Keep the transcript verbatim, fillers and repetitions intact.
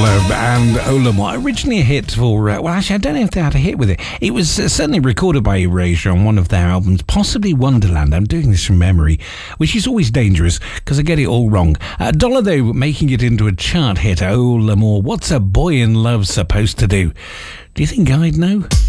Dollar and Olamore, originally a hit for, uh, well, actually, I don't know if they had a hit with it. It was uh, certainly recorded by Erasure on one of their albums, possibly Wonderland. I'm doing this from memory, which is always dangerous because I get it all wrong. Uh, Dollar, though, making it into a chart hit. Olamore, what's a boy in love supposed to do? Do you think I'd know?